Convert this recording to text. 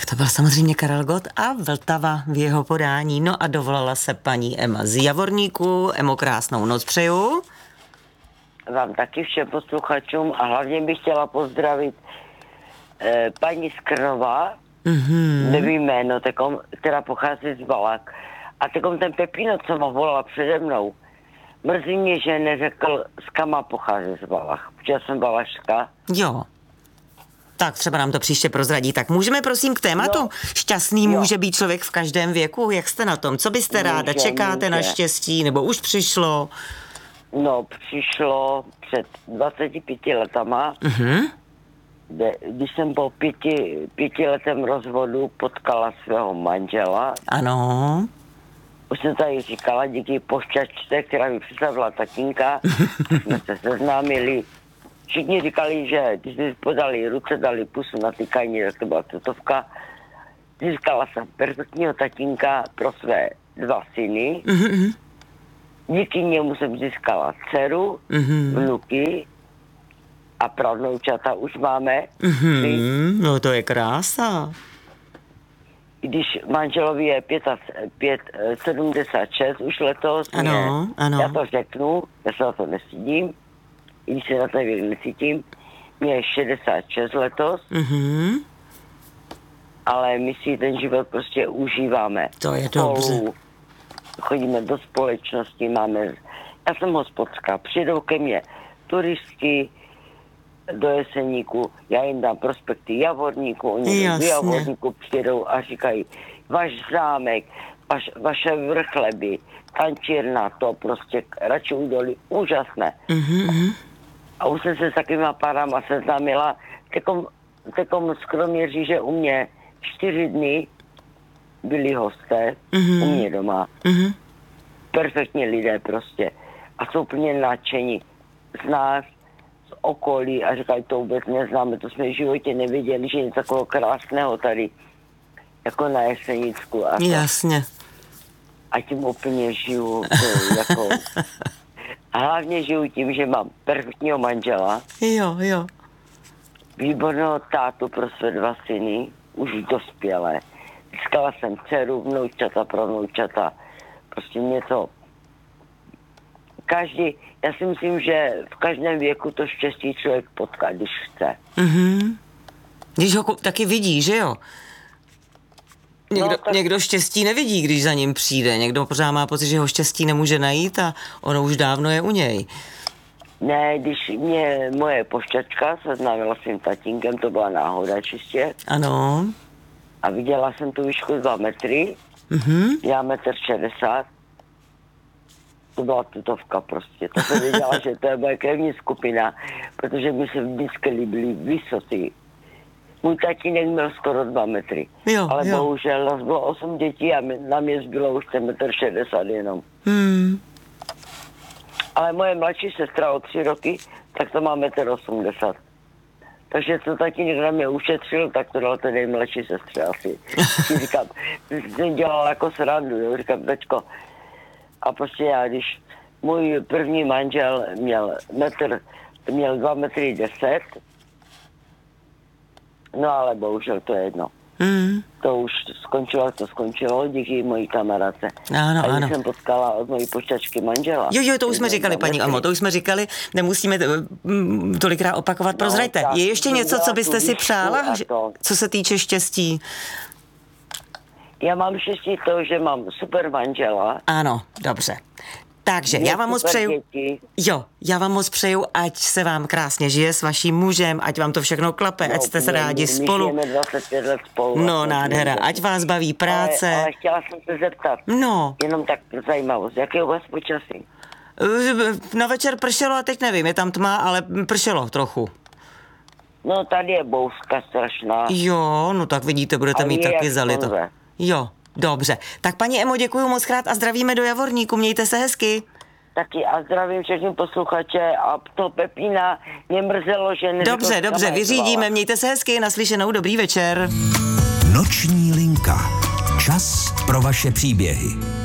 Tak to byl samozřejmě Karel Gott a Vltava v jeho podání. No a dovolala se paní Ema z Javorníku. Emo, krásnou noc přeju. Vám taky všem posluchačům a hlavně bych chtěla pozdravit paní Skrnova, nevím jméno, která pochází z Valak. A ten Pepino, co ma volala přede mnou, mrzí mě, že neřekl, z kama pochází z Valach, protože já jsem Valaška. Jo. Tak třeba nám to příště prozradí. Tak můžeme prosím k tématu? No. Šťastný může být člověk v každém věku. Jak jste na tom? Co byste ráda? Čekáte na štěstí? Nebo už přišlo? No, přišlo před 25 letama, když jsem po pětiletém rozvodu potkala svého manžela. Ano. Už jsem tady říkala, díky pošťačce, která mi představila tatínka, jsme se seznámili. Všichni říkali, že když jsme podali ruce, dali pusu na tykání, tak to byla tutovka. Získala jsem perfektního tatínka pro své 2 syny. Díky němu jsem získala dceru, vnuky a pravnoučata už máme. No to je krása. Když manželovi je 76 už letos, ano. Já to řeknu, já se na to nestydím, i když se na to necítím, mě je 66 letos, ale my si ten život prostě užíváme. To je dobře. Chodíme do společnosti, já jsem hospodská, přijdou ke mně turistky do Jeseníku, já jim dám prospekty Javorníku, oni do Javorníku přijdou a říkají, váš zámek, vaše vrchleby, tančírna, to prostě radši údolí, úžasné. A už jsem se s takovýma párama seznámila, tekom skroměří, že u mě 4 dny byli hosté, u mě doma. Perfektní lidé prostě. A jsou úplně nadšení z nás, z okolí a říkají, to vůbec neznáme, to jsme v životě nevěděli, že něco takového krásného tady, jako na Jesenicku. Jasně. A tím úplně žiju. Jako... A hlavně žiju tím, že mám perfektního manžela. Jo. Výborného tátu pro své 2 syny, už dospělé. Získala jsem dceru, vnoučata, pravnoučata. Prostě něco. Já si myslím, že v každém věku to štěstí člověk potká, když chce. Když ho taky vidí, že jo? Někdo štěstí nevidí, když za ním přijde. Někdo pořád má pocit, že ho štěstí nemůže najít a ono už dávno je u něj. Ne, když mě moje pošťačka seznámila s tím tatínkem, to byla náhoda čistě. Ano. A viděla jsem tu výšku 2 metry, já 1,60 m. To byla tutovka prostě. To jsem věděla, že to je moje krevní skupina, protože mi se vždycky líbili vysocí. Můj tatínek měl skoro 2 metry. Ale bohužel nás bylo 8 dětí a na mě zbylo už 1,60 m jenom. Ale moje mladší sestra o 3 roky, tak to má 1,80 m. Takže co tatínek na mě ušetřil, tak to dal té nejmladší sestře asi. Říkám, jsem dělal jako srandu, jo? Říkám, tačko. A prostě já, když můj první manžel měl 2,10 metry, no ale bohužel to je jedno. To už skončilo díky mojí kamarádce. Ano. Jsem potkala od mojí pošťačky manžela. Jo, to už jsme říkali, paní Amo, to už jsme říkali, nemusíme tolikrát opakovat, prozraďte. Je ještě něco, co byste si přála, co se týče štěstí? Já mám štěstí to, že mám super manžela. Ano, dobře. Takže já vám moc přeju, já vám moc přeju, ať se vám krásně žije s vaším mužem, ať vám to všechno klape, ať jste se rádi spolu. My žijeme 25 let spolu. No, nádhera, ať vás baví práce. Ale chtěla jsem se zeptat, jenom tak zajímavost, jaké u vás počasí? Na večer pršelo a teď nevím, je tam tma, ale pršelo trochu. No, tady je bouřka strašná. Jo, no tak vidíte, budete mít taky zalito. Jo. Dobře. Tak paní Emo, děkuju moc krát a zdravíme do Javorníku. Mějte se hezky. Taky a zdravím všechny posluchače a to Pepína mě mrzelo, že Dobře, vyřídíme. Mějte se hezky. Naslyšenou, dobrý večer. Noční linka. Čas pro vaše příběhy.